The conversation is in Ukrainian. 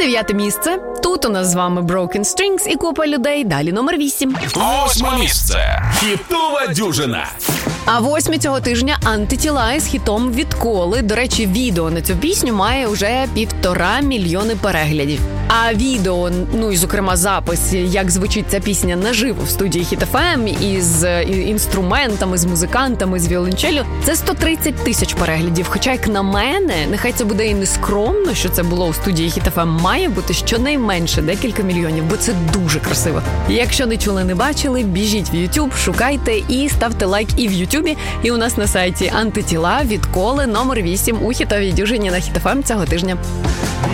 9 місце. Тут у нас з вами Broken Strings і купа людей. Далі номер 8. 8 місце. Хітова дюжина. А 8 цього тижня Антитіла із хітом «Відколи». До речі, відео на цю пісню має вже 1,5 мільйони переглядів. А відео, ну і зокрема запис, як звучить ця пісня наживо в студії Hit FM із інструментами, з музикантами, з віолончеллю, це 130 тисяч переглядів. Хоча, як на мене, нехай це буде і не скромно, що це було у студії Hit FM, має бути щонайменше декілька мільйонів, бо це дуже красиво. Якщо не чули, не бачили, біжіть в YouTube, шукайте і ставте лайк і в YouTube, і у нас на сайті Антитіла «Відколи» номер 8 у хітовій дюжині на Hit FM цього тижня.